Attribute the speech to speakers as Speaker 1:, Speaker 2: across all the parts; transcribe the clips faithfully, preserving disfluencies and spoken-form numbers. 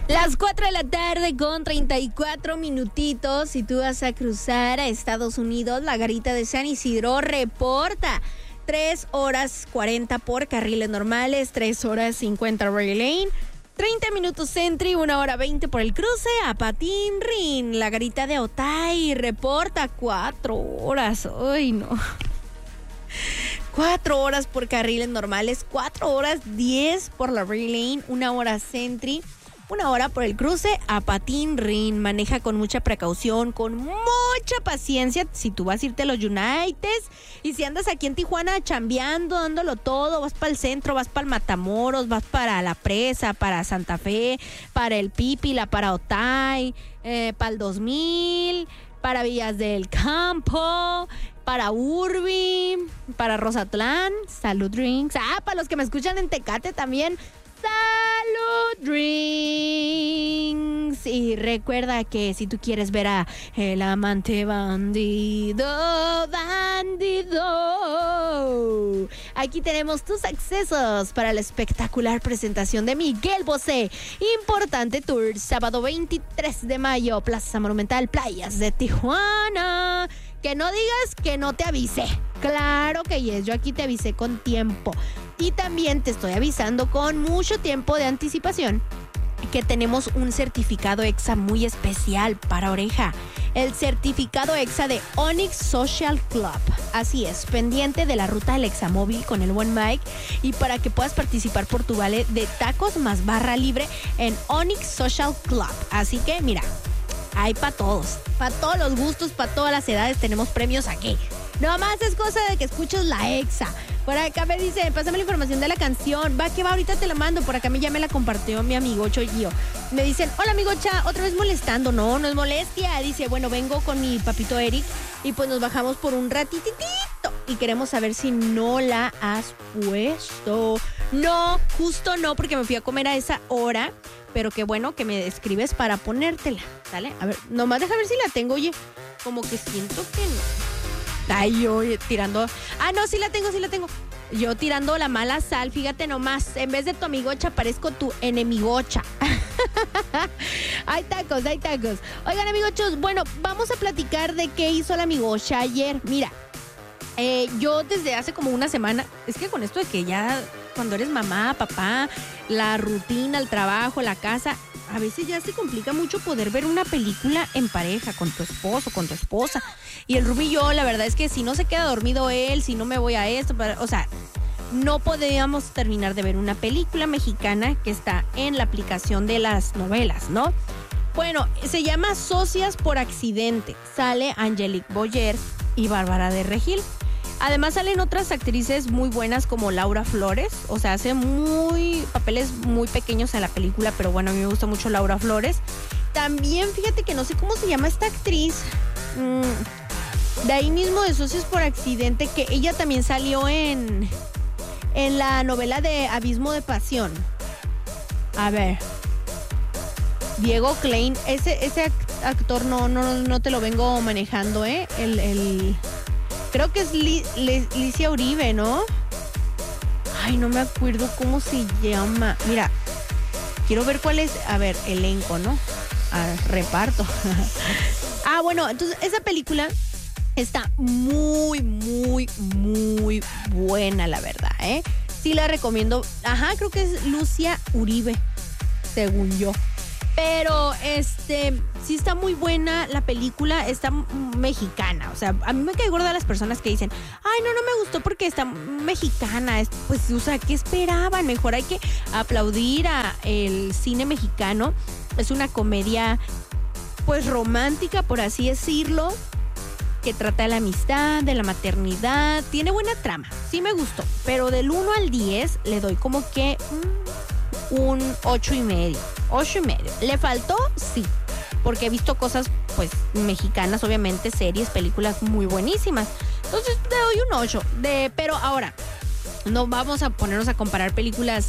Speaker 1: Las cuatro de la tarde con treinta y cuatro minutitos. Si tú vas a cruzar a Estados Unidos, la garita de San Isidro reporta tres horas cuarenta por carriles normales, tres horas cincuenta rail lane, treinta minutos Sentry, una hora veinte por el cruce a Patín Rin. La garita de Otay reporta cuatro horas. Ay, no. cuatro horas por carriles normales, cuatro horas diez por la rail lane, una hora Sentry, una hora por el cruce a Patín Rin. Maneja con mucha precaución, con mucha paciencia. Si tú vas a irte a los United y si andas aquí en Tijuana chambeando, dándolo todo, vas para el centro, vas para el Matamoros, vas para La Presa, para Santa Fe, para el Pípila, para Otay, eh, para el dos mil, para Villas del Campo, para Urbi, para Rosatlán, Salud Drinks. Ah, para los que me escuchan en Tecate también, Salud Drinks. Y recuerda que si tú quieres ver a el amante bandido, bandido, aquí tenemos tus accesos para la espectacular presentación de Miguel Bosé. Importante Tour, sábado veintitrés de mayo, Plaza Monumental, Playas de Tijuana. Que no digas que no te avisé. Claro que yes, yo aquí te avisé con tiempo. Y también te estoy avisando con mucho tiempo de anticipación que tenemos un certificado EXA muy especial para Oreja. El certificado EXA de Onyx Social Club. Así es, pendiente de la ruta del Examóvil con el buen Mike. Y para que puedas participar por tu vale de tacos más barra libre en Onyx Social Club. Así que mira, hay para todos, para todos los gustos, para todas las edades tenemos premios aquí. No más es cosa de que escuches la EXA. Por acá me dice, pásame la información de la canción. Va que va, ahorita te la mando. Por acá me ya me la compartió mi amigo Choyío. Me dicen, hola amigo Cha, otra vez molestando. No, no es molestia. Dice, bueno, vengo con mi papito Eric y pues nos bajamos por un ratitito y queremos saber si no la has puesto. No, justo no, porque me fui a comer a esa hora. Pero qué bueno que me escribes para ponértela, ¿sale? A ver, nomás deja ver si la tengo, oye. Como que siento que no. Ay, yo tirando... Ah, no, sí la tengo, sí la tengo. Yo tirando la mala sal, fíjate nomás. En vez de tu amigocha, parezco tu enemigocha. Hay tacos, hay tacos. Oigan, amigochos, bueno, vamos a platicar de qué hizo la amigocha ayer. Mira, eh, yo desde hace como una semana... Es que con esto de que ya... Cuando eres mamá, papá, la rutina, el trabajo, la casa, a veces ya se complica mucho poder ver una película en pareja, con tu esposo, con tu esposa. Y el Rubí y yo, la verdad es que si no se queda dormido él, si no me voy a esto, o sea, no podíamos terminar de ver una película mexicana que está en la aplicación de las novelas, ¿no? Bueno, se llama Socias por Accidente. Sale Angelique Boyer y Bárbara de Regil. Además salen otras actrices muy buenas como Laura Flores, o sea, hace muy papeles muy pequeños en la película, pero bueno, a mí me gusta mucho Laura Flores. También fíjate que no sé cómo se llama esta actriz, mmm, de ahí mismo de Socios por Accidente, que ella también salió en, en la novela de Abismo de Pasión. A ver, Diego Klein, ese, ese actor no, no, no te lo vengo manejando, ¿eh? El... el Creo que es Li, Li, Licia Uribe, ¿no? Ay, no me acuerdo cómo se llama. Mira, quiero ver cuál es. A ver, elenco, ¿no? Ah, reparto. Ah, bueno, entonces esa película está muy, muy, muy buena, la verdad, ¿eh? Sí la recomiendo. Ajá, creo que es Lucia Uribe, según yo. Pero, este, sí está muy buena la película, está mexicana. O sea, a mí me cae gorda las personas que dicen, ay, no, no me gustó porque está mexicana. Pues, o sea, ¿qué esperaban? Mejor hay que aplaudir a el cine mexicano. Es una comedia, pues, romántica, por así decirlo, que trata de la amistad, de la maternidad. Tiene buena trama, sí me gustó. Pero del uno al diez le doy como que... Mmm, un ocho y medio, ocho y medio. ¿Le faltó? Sí, porque he visto cosas, pues, mexicanas, obviamente, series, películas muy buenísimas. Entonces, le doy un ocho. De, pero ahora, no vamos a ponernos a comparar películas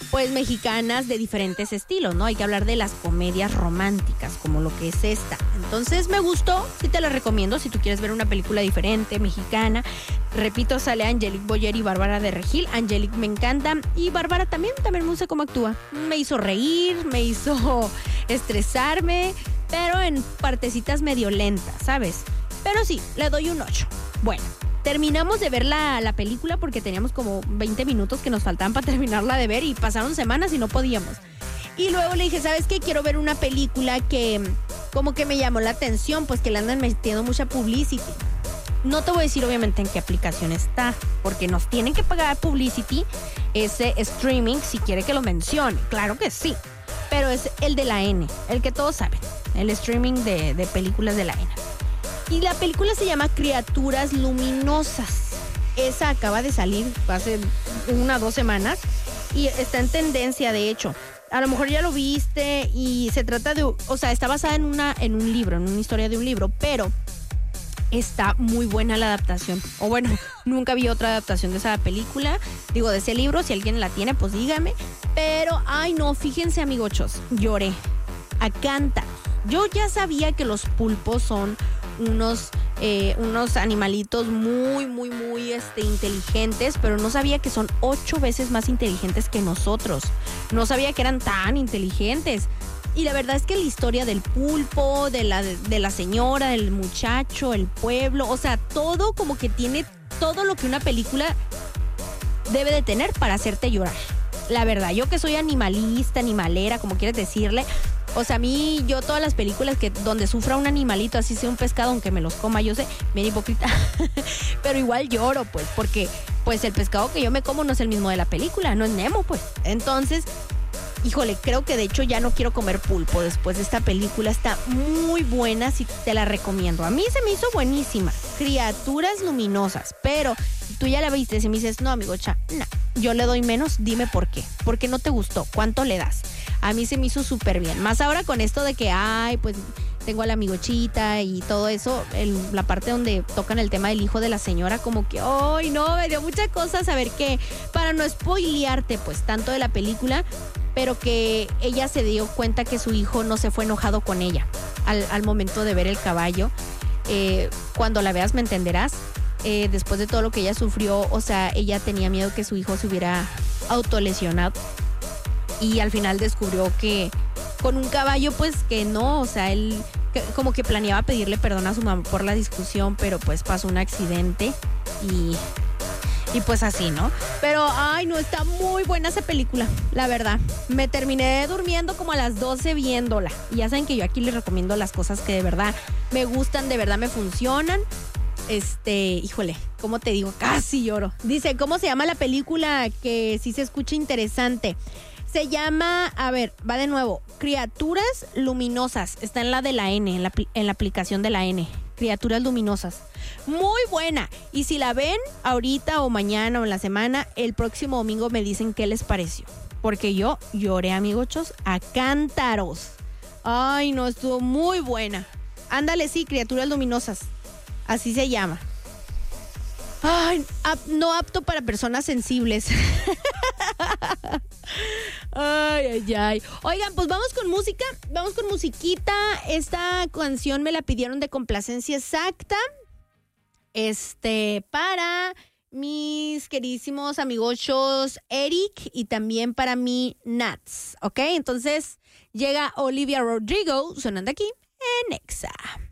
Speaker 1: pues mexicanas de diferentes estilos, ¿no? Hay que hablar de las comedias románticas, como lo que es esta. Entonces me gustó, sí te la recomiendo si tú quieres ver una película diferente, mexicana. Repito, sale Angelique Boyer y Bárbara de Regil. Angelique me encanta y Bárbara también, también me gusta cómo actúa. Me hizo reír, me hizo estresarme, pero en partecitas medio lentas, ¿sabes? Pero sí, le doy un ocho. Bueno, terminamos de ver la, la película porque teníamos como veinte minutos que nos faltaban para terminarla de ver y pasaron semanas y no podíamos. Y luego le dije, ¿sabes qué? Quiero ver una película que como que me llamó la atención, pues que le andan metiendo mucha publicity. No te voy a decir obviamente en qué aplicación está, porque nos tienen que pagar publicity ese streaming si quiere que lo mencione. Claro que sí, pero es el de la N, el que todos saben, el streaming de, de películas de la N. Y la película se llama Criaturas Luminosas. Esa acaba de salir hace una o dos semanas y está en tendencia, de hecho. A lo mejor ya lo viste y se trata de... O sea, está basada en, una, en un libro, en una historia de un libro, pero está muy buena la adaptación. O bueno, nunca vi otra adaptación de esa película, digo, de ese libro. Si alguien la tiene, pues dígame. Pero, ay no, fíjense amigochos, lloré a cántaros. Yo ya sabía que los pulpos son unos, eh, unos animalitos muy, muy, muy este, inteligentes, pero no sabía que son ocho veces más inteligentes que nosotros. No sabía que eran tan inteligentes. Y la verdad es que la historia del pulpo, de la, de la señora, del muchacho, el pueblo, o sea, todo como que tiene todo lo que una película debe de tener para hacerte llorar. La verdad, yo que soy animalista, animalera, como quieres decirle, o sea, a mí, yo todas las películas que donde sufra un animalito, así sea un pescado, aunque me los coma, yo sé, bien hipócrita, pero igual lloro, pues, porque pues el pescado que yo me como no es el mismo de la película, no es Nemo, pues. Entonces, híjole, creo que de hecho ya no quiero comer pulpo después de esta película. Está muy buena, sí te la recomiendo. A mí se me hizo buenísima. Criaturas Luminosas. Pero si tú ya la viste, si me dices, no, amigocha, no, yo le doy menos, dime por qué. ¿Por qué no te gustó? ¿Cuánto le das? A mí se me hizo súper bien. Más ahora con esto de que, ay, pues tengo a la amigochita y todo eso, el, la parte donde tocan el tema del hijo de la señora, como que, ay, no, me dio mucha cosa saber que, para no spoilearte, pues, tanto de la película, pero que ella se dio cuenta que su hijo no se fue enojado con ella al, al momento de ver el caballo. Eh, cuando la veas me entenderás. Eh, después de todo lo que ella sufrió, o sea, ella tenía miedo que su hijo se hubiera autolesionado y al final descubrió que con un caballo, pues que no, o sea, él que, como que planeaba pedirle perdón a su mamá por la discusión, pero pues pasó un accidente y... Y pues así, ¿no? Pero, ay, no, está muy buena esa película, la verdad. Me terminé durmiendo como a las doce viéndola. Y ya saben que yo aquí les recomiendo las cosas que de verdad me gustan, de verdad me funcionan. Este, híjole, ¿cómo te digo? Casi lloro. Dice, ¿cómo se llama la película? Que sí se escucha interesante. Se llama, a ver, va de nuevo, Criaturas Luminosas. Está en la de la N, en la, en la aplicación de la N. Criaturas Luminosas. Muy buena. Y si la ven ahorita o mañana o en la semana, el próximo domingo me dicen qué les pareció. Porque yo lloré, amigochos, a cántaros. Ay, no, estuvo muy buena. Ándale, sí, Criaturas Luminosas. Así se llama. Ay, ap- no apto para personas sensibles. Ay, ay, ay. Oigan, pues vamos con música. Vamos con musiquita. Esta canción me la pidieron de complacencia exacta. Este, para mis queridísimos amigochos Eric y también para mi Nats. ¿Ok? Entonces llega Olivia Rodrigo sonando aquí en Nexa.